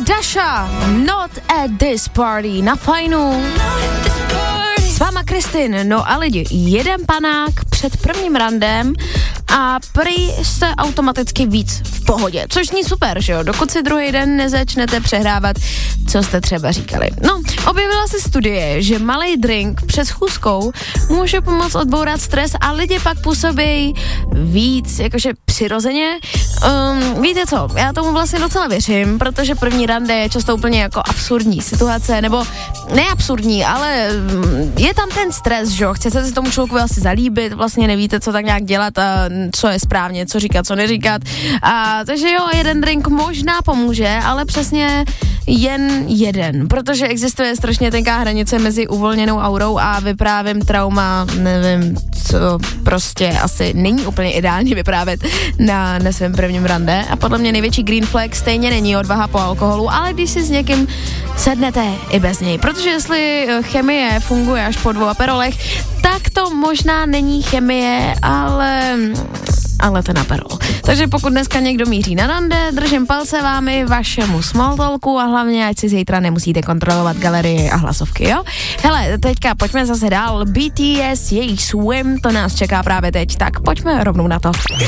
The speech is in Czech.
Dasha, Not at this party, na Fajnu. S váma Kristin, no a lidi, jeden panák před prvním randem a prý jste automaticky víc v pohodě, což ní super, že jo, dokud si druhý den nezačnete přehrávat, co jste třeba říkali. No, objevila se studie, že malý drink před schůzkou může pomoct odbourat stres a lidi pak působí víc, jakože přirozeně. Víte co, já tomu vlastně docela věřím, protože první rande je často úplně jako absurdní situace, nebo ne absurdní, ale je tam ten stres, že jo, chcete se tomu člověku asi zalíbit, vlastně nevíte, co tak nějak dělat a co je správně, co říkat, co neříkat. Takže jo, jeden drink možná pomůže, ale přesně jen jeden, protože existuje strašně tenká hranice mezi uvolněnou aurou a vyprávím trauma, nevím, co prostě asi není úplně ideálně vyprávět na svém prvním rande a podle mě největší green flag stejně není odvaha po alkoholu, ale když si s někým sednete i bez něj, protože jestli chemie funguje až po 2 aperolech, tak to možná není chemie, ale ten aperol. Takže pokud dneska někdo míří na rande, držím palce vámi, vašemu small talku a hlavně, ať si zítra nemusíte kontrolovat galerii a hlasovky, jo? Hele, teďka pojďme zase dál. BTS, jejich Swim, to nás čeká právě teď, tak pojďme rovnou na to.